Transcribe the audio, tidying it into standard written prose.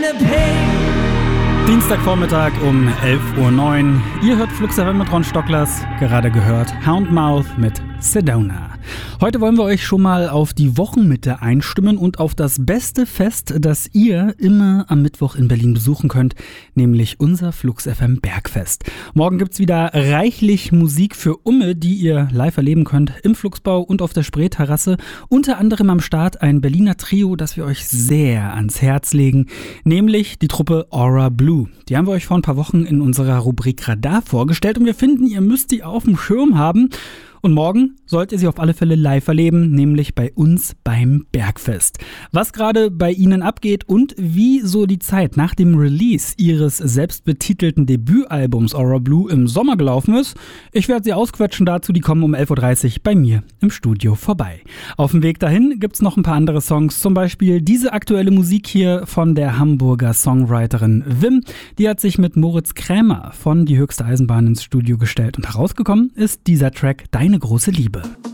Dienstagvormittag um 11:09 Uhr. Ihr hört Flux FM mit Ron Stocklers, gerade gehört Houndmouth mit Sedona. Heute wollen wir euch schon mal auf die Wochenmitte einstimmen und auf das beste Fest, das ihr immer am Mittwoch in Berlin besuchen könnt, nämlich unser Flux FM Bergfest. Morgen gibt's wieder reichlich Musik für Umme, die ihr live erleben könnt im Fluxbau und auf der Spreeterrasse. Unter anderem am Start ein Berliner Trio, das wir euch sehr ans Herz legen, nämlich die Truppe Aura Blue. Die haben wir euch vor ein paar Wochen in unserer Rubrik Radar vorgestellt und wir finden, ihr müsst die auf dem Schirm haben. Und morgen sollt ihr sie auf alle Fälle live erleben, nämlich bei uns beim Bergfest. Was gerade bei ihnen abgeht und wie so die Zeit nach dem Release ihres selbstbetitelten Debütalbums Aura Blue im Sommer gelaufen ist, ich werde sie ausquetschen dazu, die kommen um 11:30 Uhr bei mir im Studio vorbei. Auf dem Weg dahin gibt's noch ein paar andere Songs, zum Beispiel diese aktuelle Musik hier von der Hamburger Songwriterin Wim. Die hat sich mit Moritz Krämer von Die höchste Eisenbahn ins Studio gestellt und herausgekommen ist dieser Track Deine große Liebe.